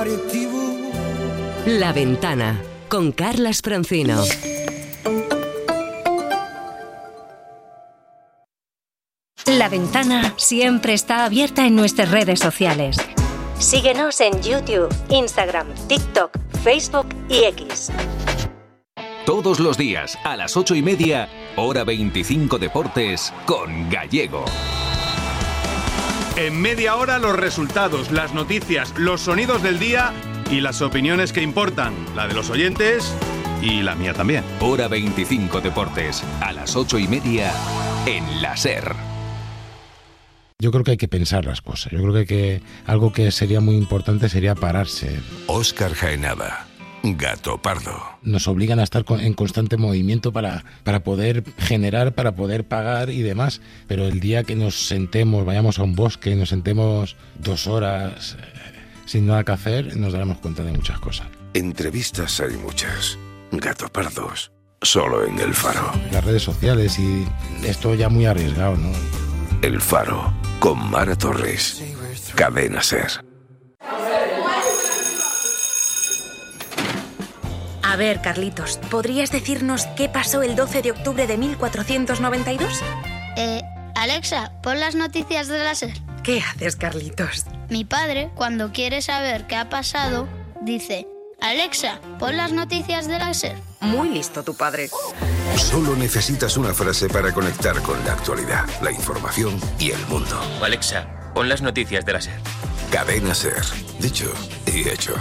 La Ventana, con Carlas Francino. La Ventana siempre está abierta en nuestras redes sociales. Síguenos en YouTube, Instagram, TikTok, Facebook y X. Todos los días, a las 8:30, hora 25 Deportes, con Gallego. En media hora, los resultados, las noticias, los sonidos del día y las opiniones que importan, la de los oyentes y la mía también. Hora 25 Deportes, a las 8:30, en la SER. Yo creo que hay que pensar las cosas. Yo creo que algo que sería muy importante sería pararse. Óscar Jaenada, Gato Pardo. Nos obligan a estar en constante movimiento para poder generar, para poder pagar y demás. Pero el día que nos sentemos, vayamos a un bosque, nos sentemos 2 horas sin nada que hacer, nos daremos cuenta de muchas cosas. Entrevistas hay muchas. Gato Pardos, solo en El Faro. Las redes sociales y esto ya muy arriesgado, ¿no? El Faro, con Mara Torres. Cadena SER. A ver, Carlitos, ¿podrías decirnos qué pasó el 12 de octubre de 1492? Alexa, pon las noticias de la SER. ¿Qué haces, Carlitos? Mi padre, cuando quiere saber qué ha pasado, dice: Alexa, pon las noticias de la SER. Muy listo tu padre. Solo necesitas una frase para conectar con la actualidad, la información y el mundo. Alexa, pon las noticias de la SER. Cadena SER. Dicho y hecho.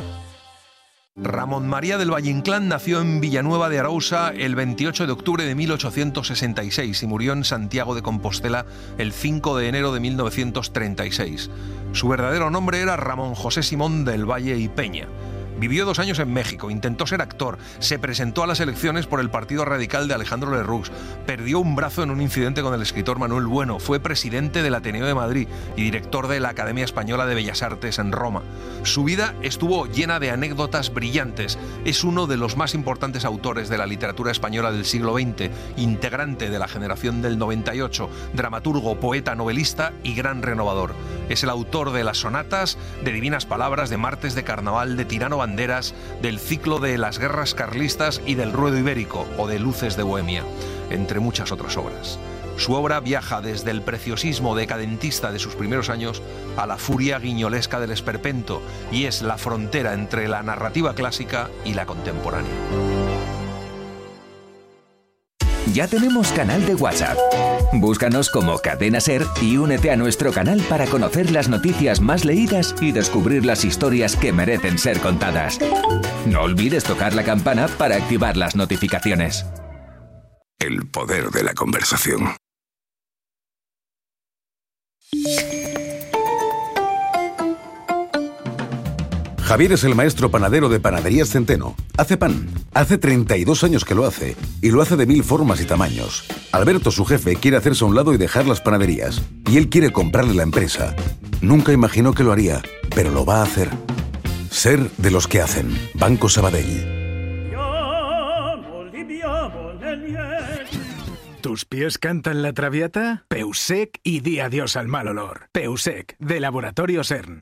Ramón María del Valle Inclán nació en Villanueva de Arousa el 28 de octubre de 1866 y murió en Santiago de Compostela el 5 de enero de 1936. Su verdadero nombre era Ramón José Simón del Valle y Peña. Vivió 2 años en México, intentó ser actor, se presentó a las elecciones por el Partido Radical de Alejandro Lerroux, perdió un brazo en un incidente con el escritor Manuel Bueno, fue presidente del Ateneo de Madrid y director de la Academia Española de Bellas Artes en Roma. Su vida estuvo llena de anécdotas brillantes. Es uno de los más importantes autores de la literatura española del siglo XX, integrante de la generación del 98, dramaturgo, poeta, novelista y gran renovador. Es el autor de las sonatas, de Divinas Palabras, de Martes de Carnaval, de Tirano Banderas, del ciclo de las guerras carlistas y del Ruedo Ibérico o de Luces de Bohemia, entre muchas otras obras. Su obra viaja desde el preciosismo decadentista de sus primeros años a la furia guiñolesca del esperpento y es la frontera entre la narrativa clásica y la contemporánea. Ya tenemos canal de WhatsApp. Búscanos como Cadena SER y únete a nuestro canal para conocer las noticias más leídas y descubrir las historias que merecen ser contadas. No olvides tocar la campana para activar las notificaciones. El poder de la conversación. Javier es el maestro panadero de Panaderías Centeno. Hace pan. Hace 32 años que lo hace. Y lo hace de 1000 formas y tamaños. Alberto, su jefe, quiere hacerse a un lado y dejar las panaderías. Y él quiere comprarle la empresa. Nunca imaginó que lo haría, pero lo va a hacer. Ser de los que hacen. Banco Sabadell. ¿Tus pies cantan la Traviata? Peusec y di adiós al mal olor. Peusec, de Laboratorio CERN.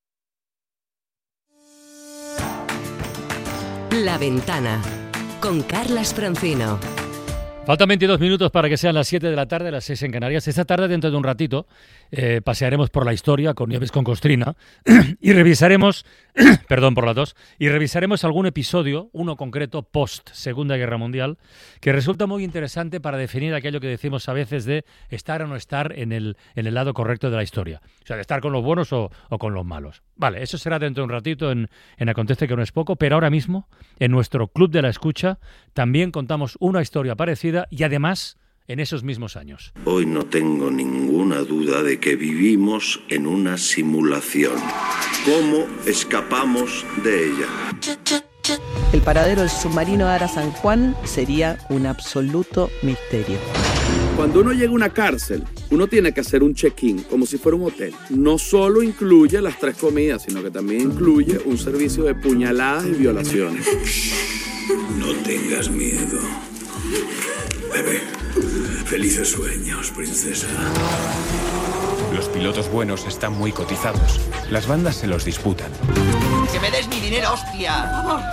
La Ventana, con Carlas Francino. Faltan 22 minutos para que sean las 7 de la tarde, las 6 en Canarias. Esta tarde, dentro de un ratito, pasearemos por la historia con Nieves con Costrina y revisaremos, perdón por la tos, y revisaremos algún episodio, uno concreto, post Segunda Guerra Mundial, que resulta muy interesante para definir aquello que decimos a veces de estar o no estar en el lado correcto de la historia. O sea, de estar con los buenos o con los malos. Vale, eso será dentro de un ratito en Acontece que no es poco, pero ahora mismo, en nuestro Club de la Escucha, también contamos una historia parecida y además en esos mismos años. Hoy no tengo ninguna duda de que vivimos en una simulación. ¿Cómo escapamos de ella? El paradero del submarino Ara San Juan sería un absoluto misterio. Cuando uno llega a una cárcel, uno tiene que hacer un check-in, como si fuera un hotel. No solo incluye las 3 comidas, sino que también incluye un servicio de puñaladas y violaciones. No tengas miedo. Bebé, felices sueños, princesa. Los pilotos buenos están muy cotizados. Las bandas se los disputan. ¡Que me des mi dinero, hostia!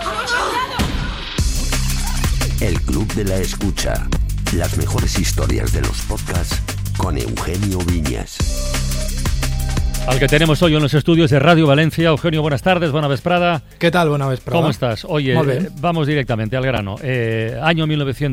El Club de la Escucha. Las mejores historias de los podcasts con Eugenio Viñas. Al que tenemos hoy en los estudios de Radio Valencia. Eugenio, buenas tardes, buena vesprada. ¿Qué tal? Buena vesprada. ¿Cómo estás? Oye, vamos directamente al grano. Año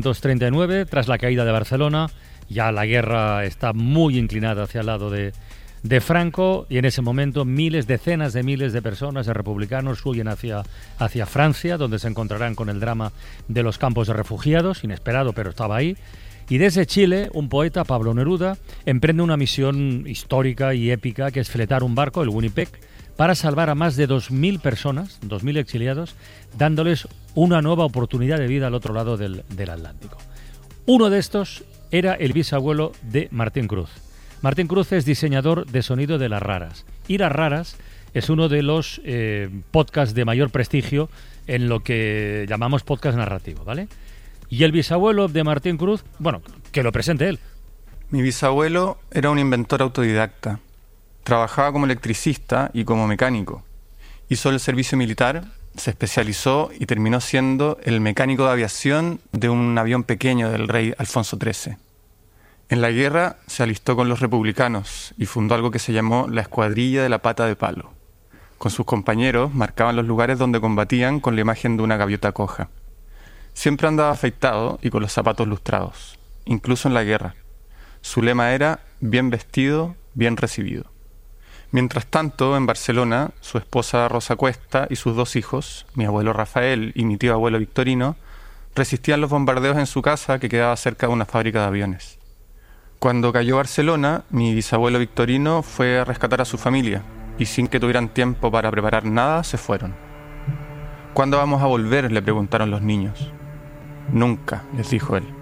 1939, tras la caída de Barcelona, ya la guerra está muy inclinada hacia el lado de Franco, y en ese momento decenas de miles de personas, de republicanos, huyen hacia Francia, donde se encontrarán con el drama de los campos de refugiados, inesperado, pero estaba ahí. Y desde Chile, un poeta, Pablo Neruda, emprende una misión histórica y épica, que es fletar un barco, el Winnipeg, para salvar a más de 2.000 personas, 2.000 exiliados, dándoles una nueva oportunidad de vida al otro lado del Atlántico. Uno de estos era el bisabuelo de Martín Cruz. Martín Cruz es diseñador de sonido de Las Raras. Y Las Raras es uno de los podcasts de mayor prestigio en lo que llamamos podcast narrativo, ¿vale? Y el bisabuelo de Martín Cruz, bueno, que lo presente él. Mi bisabuelo era un inventor autodidacta. Trabajaba como electricista y como mecánico. Hizo el servicio militar, se especializó y terminó siendo el mecánico de aviación de un avión pequeño del rey Alfonso XIII. En la guerra se alistó con los republicanos y fundó algo que se llamó la Escuadrilla de la Pata de Palo. Con sus compañeros marcaban los lugares donde combatían con la imagen de una gaviota coja. Siempre andaba afeitado y con los zapatos lustrados, incluso en la guerra. Su lema era bien vestido, bien recibido. Mientras tanto, en Barcelona, su esposa Rosa Cuesta y sus 2 hijos, mi abuelo Rafael y mi tío abuelo Victorino, resistían los bombardeos en su casa, que quedaba cerca de una fábrica de aviones. Cuando cayó Barcelona, mi bisabuelo Victorino fue a rescatar a su familia y sin que tuvieran tiempo para preparar nada, se fueron. ¿Cuándo vamos a volver?, le preguntaron los niños. Nunca, les dijo él.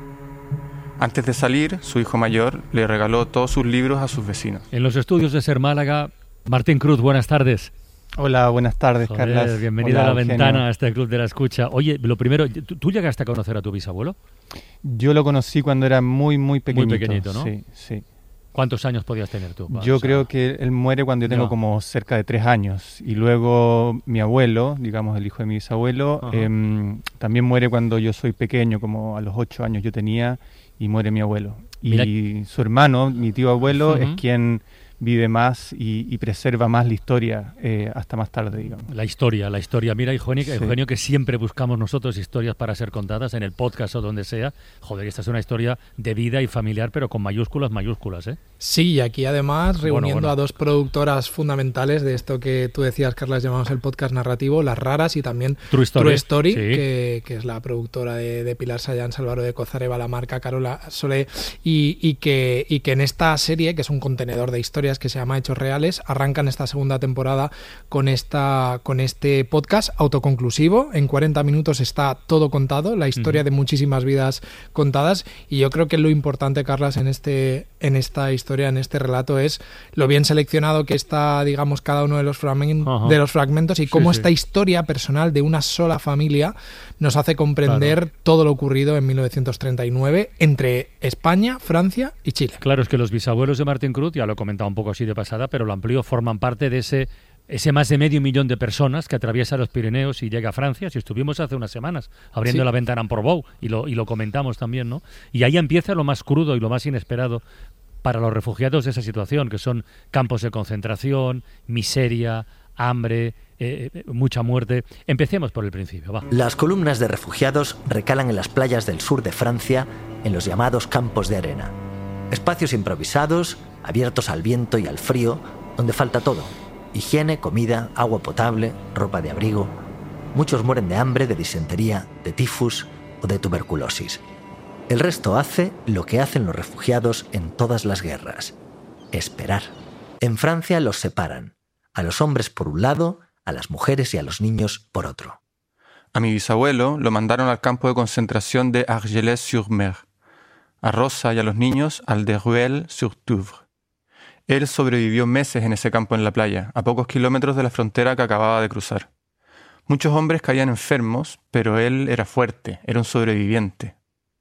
Antes de salir, su hijo mayor le regaló todos sus libros a sus vecinos. En los estudios de Ser Málaga, Martín Cruz, buenas tardes. Hola, buenas tardes, Carlas. Bienvenido a La Eugenio. Ventana, a este Club de la Escucha. Oye, lo primero, ¿tú llegaste a conocer a tu bisabuelo? Yo lo conocí cuando era muy pequeñito. Muy pequeñito, ¿no? Sí. ¿Cuántos años podías tener tú? Yo creo que él muere cuando yo tengo como cerca de 3 años. Y luego mi abuelo, digamos el hijo de mi bisabuelo, también muere cuando yo soy pequeño, como a los 8 años yo tenía, y muere mi abuelo. Y su hermano, mi tío abuelo, es quien vive más y preserva más la historia hasta más tarde, digamos. La historia. Mira, Eugenio, que siempre buscamos nosotros historias para ser contadas en el podcast o donde sea. Joder, esta es una historia de vida y familiar, pero con mayúsculas, ¿eh? Sí, y aquí además reuniendo a 2 productoras fundamentales de esto que tú decías, Carlas, llamamos el podcast narrativo, Las Raras, y también True Story, sí. que es la productora de Pilar Sayans, Álvaro de Cozareva, la marca Carola Solé, y que en esta serie, que es un contenedor de historias que se llama Hechos Reales, arrancan esta segunda temporada con este podcast autoconclusivo. En 40 minutos está todo contado, la historia de muchísimas vidas contadas, y yo creo que lo importante, Carlas, en esta historia, en este relato, es lo bien seleccionado que está, digamos, cada uno de los fragmentos y cómo esta historia personal de una sola familia nos hace comprender todo lo ocurrido en 1939 entre España, Francia y Chile. Claro, es que los bisabuelos de Martín Cruz, ya lo he comentado un poco así de pasada, pero lo amplío, forman parte de ese más de 500.000 de personas que atraviesa los Pirineos y llega a Francia. Si estuvimos hace unas semanas abriendo la ventana en Portbou y lo comentamos también, ¿no? Y ahí empieza lo más crudo y lo más inesperado para los refugiados de esa situación, que son campos de concentración, miseria, hambre, mucha muerte. Empecemos por el principio, va. Las columnas de refugiados recalan en las playas del sur de Francia, en los llamados campos de arena. Espacios improvisados, abiertos al viento y al frío, donde falta todo: higiene, comida, agua potable, ropa de abrigo. Muchos mueren de hambre, de disentería, de tifus o de tuberculosis. El resto hace lo que hacen los refugiados en todas las guerras: esperar. En Francia los separan, a los hombres por un lado, a las mujeres y a los niños por otro. A mi bisabuelo lo mandaron al campo de concentración de Argelès-sur-Mer, a Rosa y a los niños al de Rueil-sur-Touvre. Él sobrevivió meses en ese campo en la playa, a pocos kilómetros de la frontera que acababa de cruzar. Muchos hombres caían enfermos, pero él era fuerte, era un sobreviviente.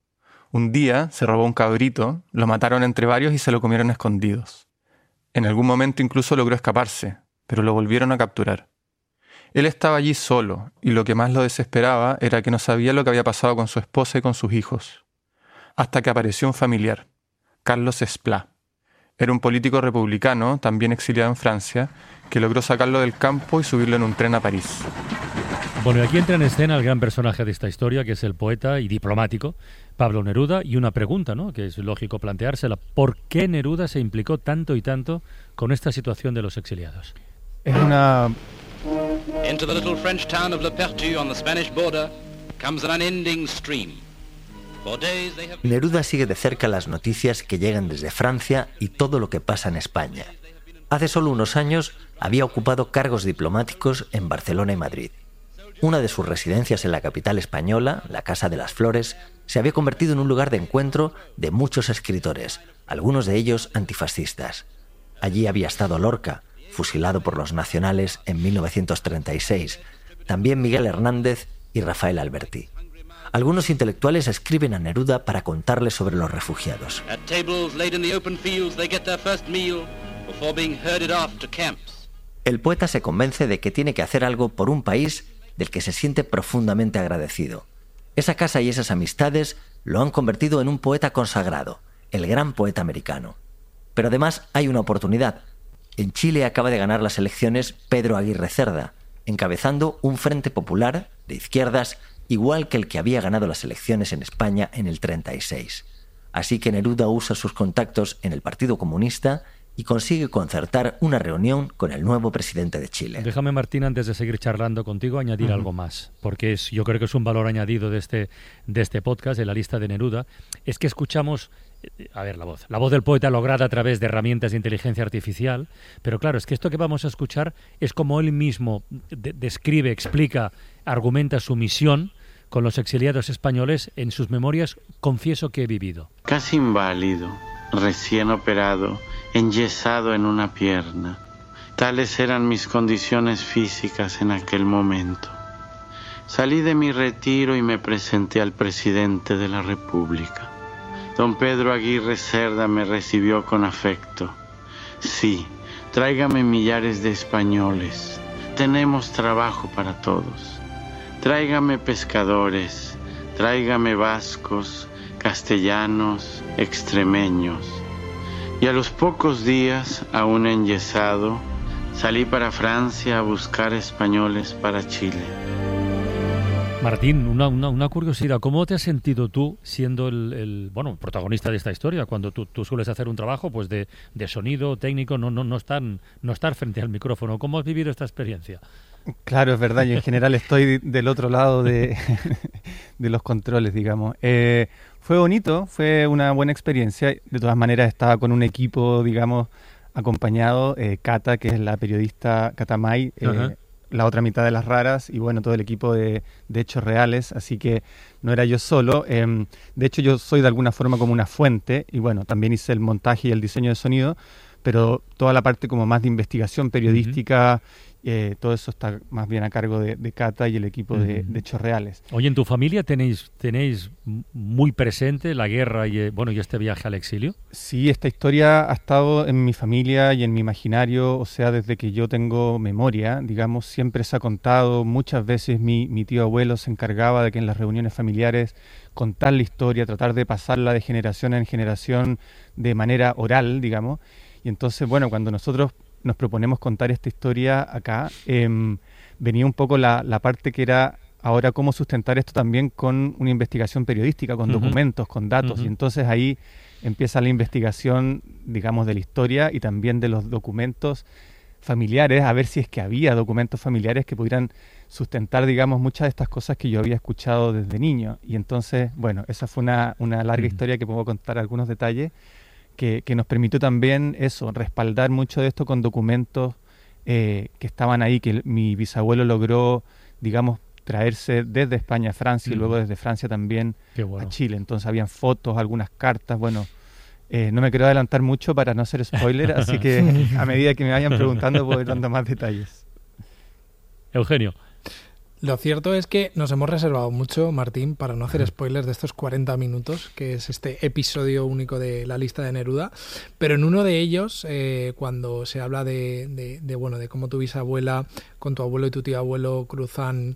Un día se robó un cabrito, lo mataron entre varios y se lo comieron escondidos. En algún momento incluso logró escaparse, pero lo volvieron a capturar. Él estaba allí solo, y lo que más lo desesperaba era que no sabía lo que había pasado con su esposa y con sus hijos. Hasta que apareció un familiar, Carlos Esplá. Era un político republicano, también exiliado en Francia, que logró sacarlo del campo y subirlo en un tren a París. Bueno, y aquí entra en escena el gran personaje de esta historia, que es el poeta y diplomático Pablo Neruda, y una pregunta, ¿no?, que es lógico planteársela. ¿Por qué Neruda se implicó tanto y tanto con esta situación de los exiliados? Es una... Into the little French town of Le Perthus on the Spanish border comes an unending stream. Neruda sigue de cerca las noticias que llegan desde Francia y todo lo que pasa en España. Hace solo unos años había ocupado cargos diplomáticos en Barcelona y Madrid. Una de sus residencias en la capital española, la Casa de las Flores, se había convertido en un lugar de encuentro de muchos escritores, algunos de ellos antifascistas. Allí había estado Lorca, fusilado por los nacionales en 1936, también Miguel Hernández y Rafael Alberti. Algunos intelectuales escriben a Neruda para contarle sobre los refugiados. El poeta se convence de que tiene que hacer algo por un país del que se siente profundamente agradecido. Esa casa y esas amistades lo han convertido en un poeta consagrado, el gran poeta americano. Pero además hay una oportunidad. En Chile acaba de ganar las elecciones Pedro Aguirre Cerda, encabezando un frente popular de izquierdas igual que el que había ganado las elecciones en España en el 36. Así que Neruda usa sus contactos en el Partido Comunista y consigue concertar una reunión con el nuevo presidente de Chile. Déjame, Martín, antes de seguir charlando contigo, añadir algo más, porque yo creo que es un valor añadido de este podcast, de la lista de Neruda, es que escuchamos, la voz del poeta lograda a través de herramientas de inteligencia artificial, pero claro, es que esto que vamos a escuchar es como él mismo describe, explica, argumenta su misión con los exiliados españoles en sus memorias. Confieso que he vivido. Casi inválido, recién operado, enyesado en una pierna. Tales eran mis condiciones físicas en aquel momento. Salí de mi retiro y me presenté al presidente de la República. Don Pedro Aguirre Cerda me recibió con afecto. Sí, tráigame millares de españoles. Tenemos trabajo para todos. Tráigame pescadores, tráigame vascos, castellanos, extremeños. Y a los pocos días, aún enyesado, salí para Francia a buscar españoles para Chile. Martín, una curiosidad. ¿Cómo te has sentido tú siendo el protagonista de esta historia? Cuando tú sueles hacer un trabajo pues de sonido técnico, no estar frente al micrófono. ¿Cómo has vivido esta experiencia? Claro, es verdad. Yo en general estoy del otro lado de los controles, digamos. Fue bonito, fue una buena experiencia. De todas maneras estaba con un equipo, digamos, acompañado. Cata, que es la periodista Cata May, la otra mitad de Las Raras, y bueno, todo el equipo de Hechos Reales, así que no era yo solo. De hecho, yo soy de alguna forma como una fuente, y bueno, también hice el montaje y el diseño de sonido, pero toda la parte como más de investigación periodística, todo eso está más bien a cargo de Cata y el equipo de Hechos Reales. Oye, ¿en tu familia tenéis muy presente la guerra y este viaje al exilio? Sí, esta historia ha estado en mi familia y en mi imaginario, o sea, desde que yo tengo memoria, digamos, siempre se ha contado. Muchas veces mi tío abuelo se encargaba de que en las reuniones familiares contar la historia, tratar de pasarla de generación en generación de manera oral, digamos. Y entonces, bueno, cuando nosotros nos proponemos contar esta historia acá, venía un poco la parte que era ahora cómo sustentar esto también con una investigación periodística, con documentos, con datos, y entonces ahí empieza la investigación, digamos, de la historia y también de los documentos familiares, a ver si es que había documentos familiares que pudieran sustentar, digamos, muchas de estas cosas que yo había escuchado desde niño. Y entonces, bueno, esa fue una larga historia que puedo contar algunos detalles, que nos permitió también eso, respaldar mucho de esto con documentos que estaban ahí, que mi bisabuelo logró, digamos, traerse desde España a Francia y luego desde Francia también a Chile. Entonces habían fotos, algunas cartas, bueno, no me quiero adelantar mucho para no hacer spoiler, así que a medida que me vayan preguntando puedo ir dando más detalles. Eugenio. Lo cierto es que nos hemos reservado mucho, Martín, para no hacer spoilers de estos 40 minutos, que es este episodio único de la lista de Neruda, pero en uno de ellos, cuando se habla de cómo tu bisabuela con tu abuelo y tu tío abuelo cruzan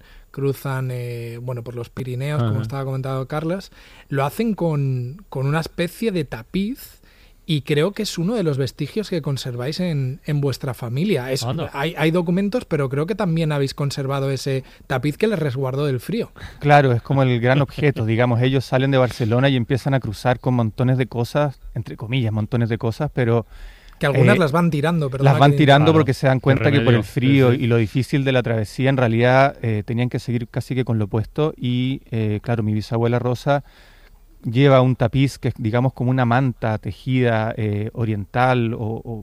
por los Pirineos, como estaba comentando Carlos, lo hacen con una especie de tapiz. Y creo que es uno de los vestigios que conserváis en vuestra familia. Hay documentos, pero creo que también habéis conservado ese tapiz que les resguardó del frío. Claro, es como el gran objeto. Digamos, ellos salen de Barcelona y empiezan a cruzar con montones de cosas, entre comillas, montones de cosas, pero... Que algunas las van tirando. Las van tirando porque se dan cuenta que por el frío y lo difícil de la travesía, en realidad tenían que seguir casi que con lo opuesto. Y, claro, mi bisabuela Rosa lleva un tapiz que es, digamos, como una manta tejida oriental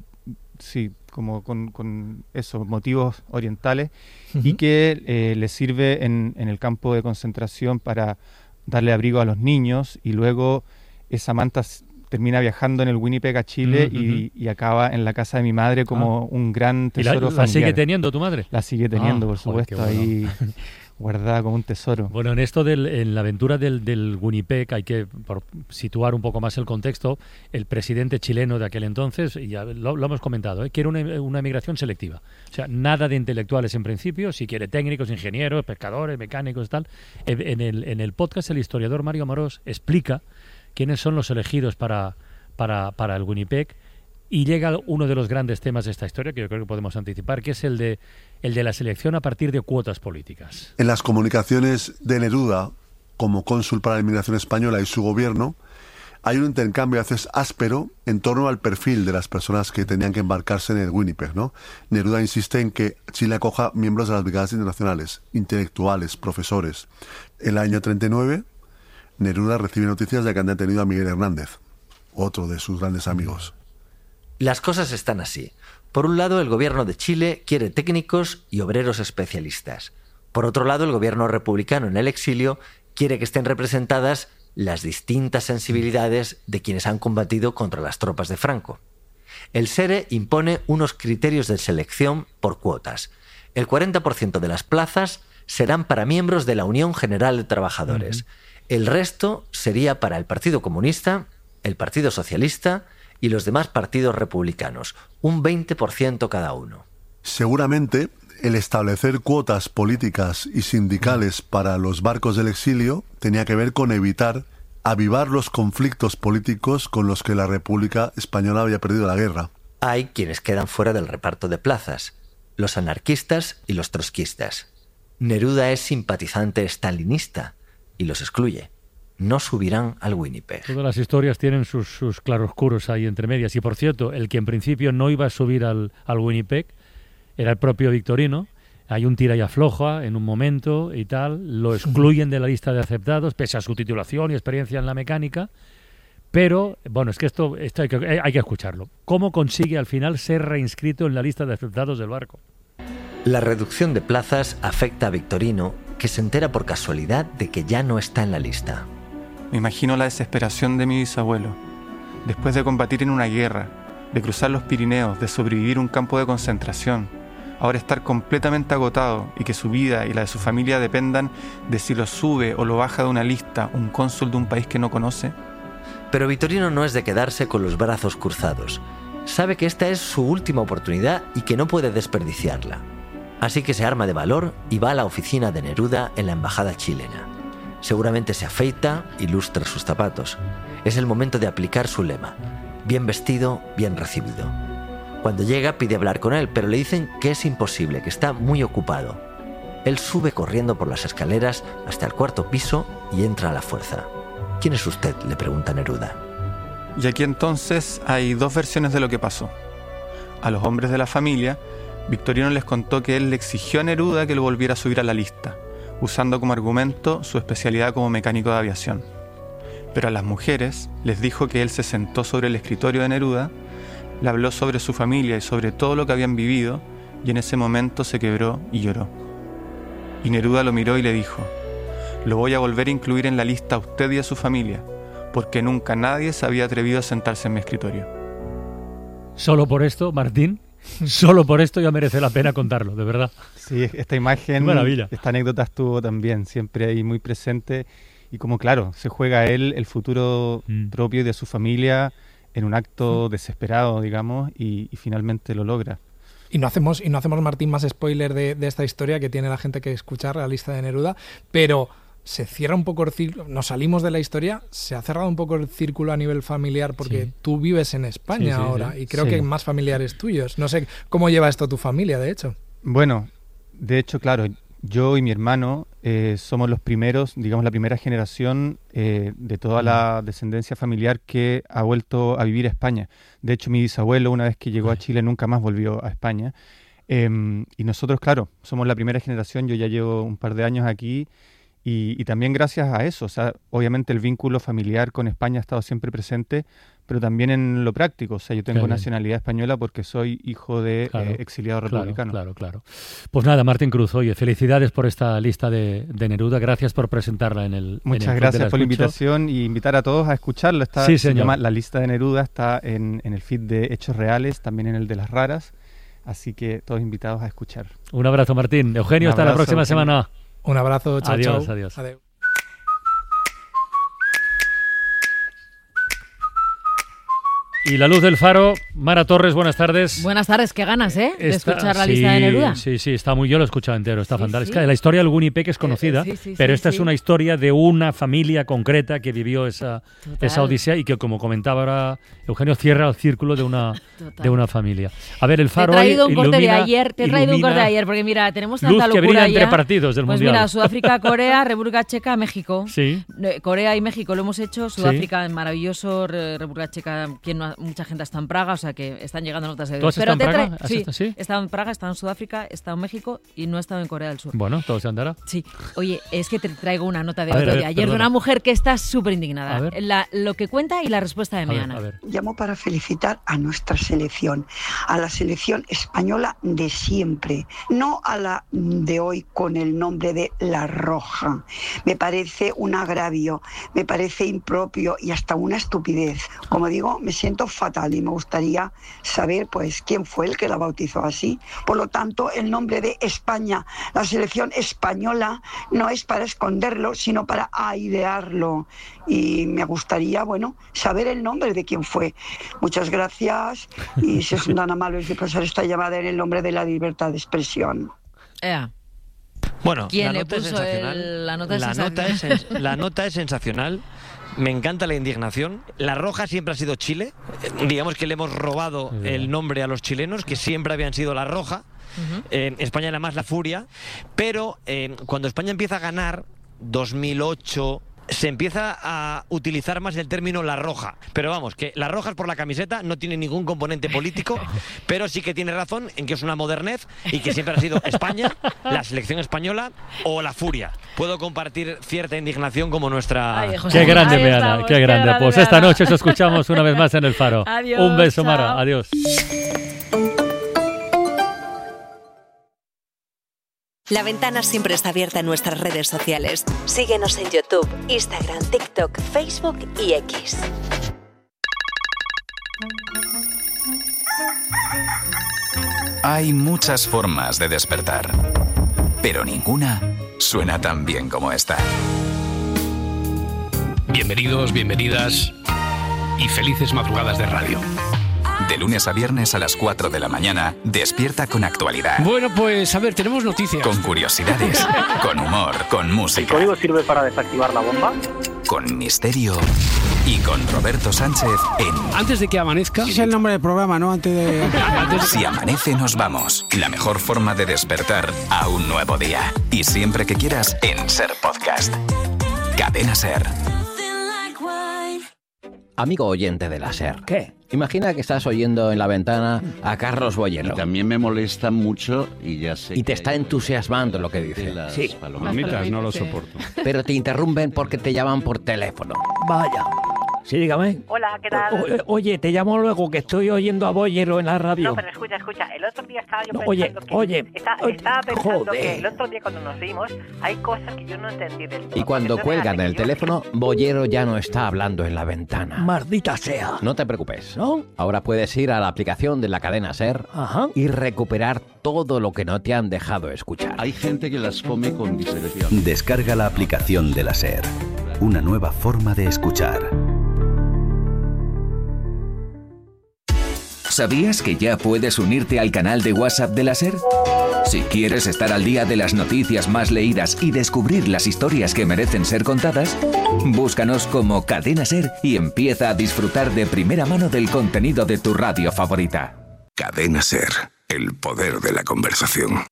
como con esos motivos orientales y que le sirve en el campo de concentración para darle abrigo a los niños, y luego esa manta termina viajando en el Winnipeg a Chile y acaba en la casa de mi madre como un gran tesoro familiar. ¿La sigue teniendo tu madre? La sigue teniendo, por supuesto, bueno. Ahí guardada como un tesoro. Bueno, en la aventura del Winnipeg hay que situar un poco más el contexto. El presidente chileno de aquel entonces, y ya lo hemos comentado, quiere una emigración selectiva. O sea, nada de intelectuales en principio, si quiere técnicos, ingenieros, pescadores, mecánicos, tal. En el podcast el historiador Mario Amorós explica quiénes son los elegidos para el Winnipeg, y llega uno de los grandes temas de esta historia, que yo creo que podemos anticipar, que es el de la selección a partir de cuotas políticas. En las comunicaciones de Neruda, como cónsul para la inmigración española y su gobierno, hay un intercambio a veces áspero en torno al perfil de las personas que tenían que embarcarse en el Winnipeg, ¿no? Neruda insiste en que Chile acoja miembros de las brigadas internacionales, intelectuales, profesores. En el año 39, Neruda recibe noticias de que han detenido a Miguel Hernández, otro de sus grandes amigos. Las cosas están así. Por un lado, el gobierno de Chile quiere técnicos y obreros especialistas. Por otro lado, el gobierno republicano en el exilio quiere que estén representadas las distintas sensibilidades de quienes han combatido contra las tropas de Franco. El SERE impone unos criterios de selección por cuotas. El 40% de las plazas serán para miembros de la Unión General de Trabajadores. El resto sería para el Partido Comunista, el Partido Socialista y los demás partidos republicanos, un 20% cada uno. Seguramente el establecer cuotas políticas y sindicales para los barcos del exilio tenía que ver con evitar avivar los conflictos políticos con los que la República Española había perdido la guerra. Hay quienes quedan fuera del reparto de plazas, los anarquistas y los trotskistas. Neruda es simpatizante stalinista y los excluye. No subirán al Winnipeg. Todas las historias tienen sus claroscuros ahí entre medias. Y por cierto, el que en principio no iba a subir al Winnipeg era el propio Victorino. Hay un tira y afloja en un momento y tal. Lo excluyen de la lista de aceptados, pese a su titulación y experiencia en la mecánica. Pero, bueno, es que esto hay que escucharlo. ¿Cómo consigue al final ser reinscrito en la lista de aceptados del barco? La reducción de plazas afecta a Victorino, que se entera por casualidad de que ya no está en la lista. Me imagino la desesperación de mi bisabuelo. Después de combatir en una guerra, de cruzar los Pirineos, de sobrevivir un campo de concentración, ahora estar completamente agotado y que su vida y la de su familia dependan de si lo sube o lo baja de una lista un cónsul de un país que no conoce. Pero Victorino no es de quedarse con los brazos cruzados. Sabe que esta es su última oportunidad y que no puede desperdiciarla. Así que se arma de valor y va a la oficina de Neruda en la embajada chilena. Seguramente se afeita y lustra sus zapatos. Es el momento de aplicar su lema: bien vestido, bien recibido. Cuando llega pide hablar con él, pero le dicen que es imposible, que está muy ocupado. Él sube corriendo por las escaleras hasta el 4º piso y entra a la fuerza. ¿Quién es usted?, le pregunta Neruda. Y aquí entonces hay dos versiones de lo que pasó. A los hombres de la familia, Victorino les contó que él le exigió a Neruda que lo volviera a subir a la lista, usando como argumento su especialidad como mecánico de aviación. Pero a las mujeres les dijo que él se sentó sobre el escritorio de Neruda, le habló sobre su familia y sobre todo lo que habían vivido, y en ese momento se quebró y lloró. Y Neruda lo miró y le dijo: lo voy a volver a incluir en la lista a usted y a su familia, porque nunca nadie se había atrevido a sentarse en mi escritorio. Solo por esto, Martín, Solo por esto ya merece la pena contarlo, de verdad. Sí, esta imagen, maravilla. Esta anécdota estuvo también siempre ahí muy presente. Y como, claro, se juega él el futuro propio y de su familia en un acto desesperado, digamos, y finalmente lo logra. Y no hacemos, Martín, más spoiler de esta historia, que tiene la gente que escuchar, la lista de Neruda, pero se cierra un poco el círculo, nos salimos de la historia, se ha cerrado un poco el círculo a nivel familiar, porque tú vives en España ahora, y creo que hay más familiares tuyos. No sé cómo lleva esto tu familia, de hecho. Bueno, de hecho, claro, yo y mi hermano somos los primeros, digamos, la primera generación de toda la descendencia familiar que ha vuelto a vivir a España. De hecho, mi bisabuelo, una vez que llegó a Chile, nunca más volvió a España. Y nosotros, claro, somos la primera generación, yo ya llevo un par de años aquí, y también gracias a eso, o sea, obviamente el vínculo familiar con España ha estado siempre presente, pero también en lo práctico, o sea, yo tengo nacionalidad española porque soy hijo de exiliado republicano. Claro. Pues nada, Martín Cruz, oye, felicidades por esta lista de Neruda, gracias por presentarla en el Muchas gracias por la invitación y invitar a todos a escucharlo. Se llama La Lista de Neruda, está en el feed de Hechos Reales, también en el de Las Raras, así que todos invitados a escuchar. Un abrazo, Martín. Eugenio, hasta la próxima semana. Un abrazo, chao. Adiós. Y la luz del faro, Mara Torres, buenas tardes. Buenas tardes, qué ganas, de escuchar la lista de Neruda. Sí, está muy, yo lo he escuchado entero, está fantástica. La historia del Winnipeg es conocida, pero esta es una historia de una familia concreta que vivió esa odisea y que, como comentaba ahora Eugenio, cierra el círculo de una familia. A ver, el faro te he traído un corte de ayer, porque mira, tenemos tanta luz que locura brilla entre partidos del Mundial. Pues mira, Sudáfrica, Corea, República Checa, México. Sí. Corea y México lo hemos hecho, Sudáfrica maravilloso, República Checa, mucha gente está en Praga, o sea que están llegando notas de... ¿Tú has estado en Praga? Sí, he estado en Praga, he estado en Sudáfrica, he estado en México y no he estado en Corea del Sur. Bueno, todo se andará. Sí. Oye, es que te traigo una nota de otro día ayer de una mujer que está súper indignada. Lo que cuenta y la respuesta de Meana. Llamo para felicitar a nuestra selección, a la selección española de siempre, no a la de hoy con el nombre de La Roja. Me parece un agravio, me parece impropio y hasta una estupidez. Como digo, me siento fatal y me gustaría saber pues quién fue el que la bautizó así. Por lo tanto, el nombre de España, la selección española, no es para esconderlo, sino para airearlo. Y me gustaría, saber el nombre de quién fue. Muchas gracias y si son tan amables de pasar esta llamada en el nombre de la libertad de expresión. Bueno, ¿quién le puso la nota es sensacional. Me encanta la indignación. La Roja siempre ha sido Chile. Digamos que le hemos robado el nombre a los chilenos, que siempre habían sido La Roja. España era más La Furia. Pero cuando España empieza a ganar, 2008... se empieza a utilizar más el término La Roja. Pero vamos, que La Roja es por la camiseta, no tiene ningún componente político, pero sí que tiene razón en que es una modernez y que siempre ha sido España, la selección española o La Furia. Puedo compartir cierta indignación como nuestra... Qué grande, Meana, qué grande. Pues esta noche os escuchamos una vez más en El Faro. Adiós, un beso, chao. Mara. Adiós. La ventana siempre está abierta en nuestras redes sociales. Síguenos en YouTube, Instagram, TikTok, Facebook y X. Hay muchas formas de despertar, pero ninguna suena tan bien como esta. Bienvenidos, bienvenidas y felices madrugadas de radio. De lunes a viernes a las 4 de la mañana, despierta con actualidad. Bueno, pues a ver, tenemos noticias. Con curiosidades, con humor, con música. ¿El código sirve para desactivar la bomba? Con misterio y con Roberto Sánchez en... Antes de que amanezca... Ese es el nombre del programa, ¿no? Antes de... Si amanece nos vamos. La mejor forma de despertar a un nuevo día. Y siempre que quieras en Ser Podcast. Cadena Ser. Amigo oyente de la SER. ¿Qué? Imagina que estás oyendo en la ventana a Carlos Boyero. Y también me molesta mucho y ya sé. Y te está entusiasmando lo que dice. Sí. Palomitas no lo soporto. Pero te interrumpen porque te llaman por teléfono. Vaya. Sí, dígame. Hola, ¿qué tal? Oye, te llamo luego, que estoy oyendo a Bollero en la radio. No, pero escucha. El otro día estaba yo pensando estaba pensando que el otro día cuando nos vimos hay cosas que yo no entendí del todo. Y cuando cuelgan el teléfono, Bollero ya no está hablando en la ventana. Maldita sea. No te preocupes, ¿no? Ahora puedes ir a la aplicación de la cadena SER y recuperar todo lo que no te han dejado escuchar. Hay gente que las come con discreción. Descarga la aplicación de la SER. Una nueva forma de escuchar. ¿Sabías que ya puedes unirte al canal de WhatsApp de la SER? Si quieres estar al día de las noticias más leídas y descubrir las historias que merecen ser contadas, búscanos como Cadena SER y empieza a disfrutar de primera mano del contenido de tu radio favorita. Cadena SER, el poder de la conversación.